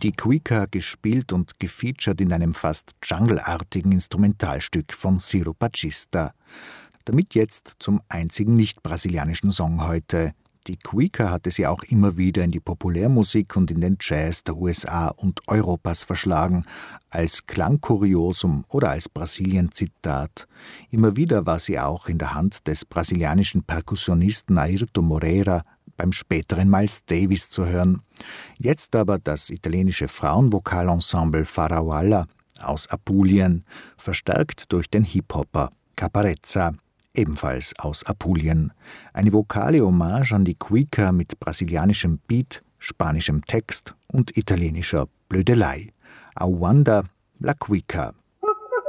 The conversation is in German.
Die Cuica gespielt und gefeatured in einem fast jungleartigen Instrumentalstück von Ciro Pachista. Damit jetzt zum einzigen nicht-brasilianischen Song heute. Die Cuica hat es ja auch immer wieder in die Populärmusik und in den Jazz der USA und Europas verschlagen, als Klangkuriosum oder als Brasilien-Zitat. Immer wieder war sie auch in der Hand des brasilianischen Perkussionisten Airton Moreira, beim späteren Miles Davis zu hören. Jetzt aber das italienische Frauenvokalensemble Farfalla aus Apulien, verstärkt durch den Hip-Hopper Caparezza, ebenfalls aus Apulien. Eine vokale Hommage an die Cuica mit brasilianischem Beat, spanischem Text und italienischer Blödelei. Auanda la Cuica.